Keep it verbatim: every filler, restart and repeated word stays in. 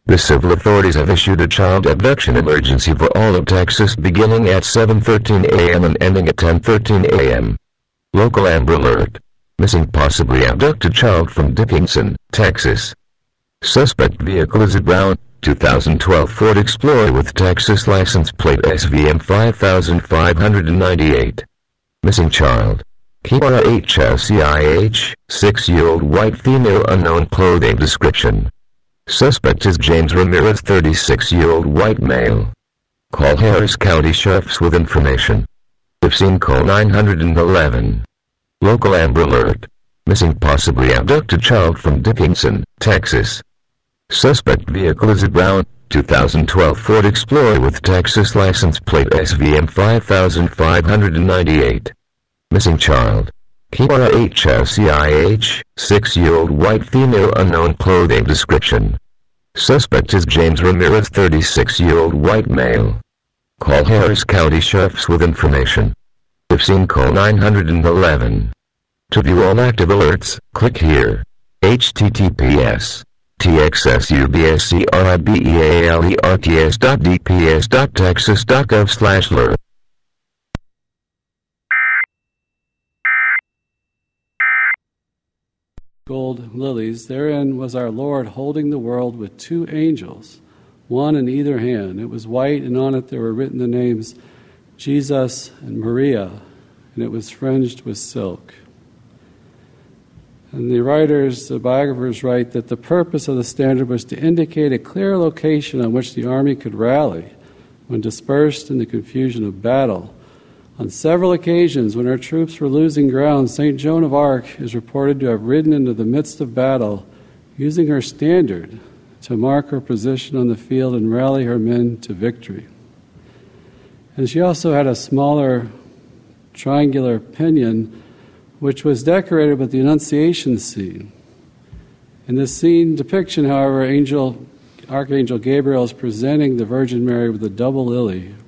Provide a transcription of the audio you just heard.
The civil authorities have issued a child abduction emergency for all of Texas beginning at seven thirteen a m and ending at ten thirteen a m Local Amber Alert. Missing possibly abducted child from Dickinson, Texas. Suspect vehicle is a brown, two thousand twelve Ford Explorer with Texas license plate S V M five five nine eight. Missing child. K R H S C I H, six-year-old white female unknown clothing description. Suspect is James Ramirez, thirty-six-year-old white male. Call Harris County Sheriff's with information. If seen, call nine one one. Local Amber Alert. Missing possibly abducted child from Dickinson, Texas. Suspect vehicle is a brown, two thousand twelve Ford Explorer with Texas license plate S V M five five nine eight. Missing child. K R H S C I H, six-year-old white female unknown clothing description. Suspect is James Ramirez, thirty-six-year-old white male. Call Harris County Sheriff's with information. If seen, call nine one one. To view all active alerts, click here. H T T P S. T X S U B S C R I B E A L E R T S dot D P S dot texas dot gov slash alert. Gold lilies, therein was our Lord holding the world with two angels, one in either hand. It was white, and on it there were written the names Jesus and Maria, and it was fringed with silk. And the writers, the biographers write that the purpose of the standard was to indicate a clear location on which the army could rally when dispersed in the confusion of battle. On several occasions, when our troops were losing ground, Saint Joan of Arc is reported to have ridden into the midst of battle, using her standard to mark her position on the field and rally her men to victory. And she also had a smaller triangular pinion, which was decorated with the Annunciation scene. In this scene depiction, however, Angel, Archangel Gabriel is presenting the Virgin Mary with a double lily,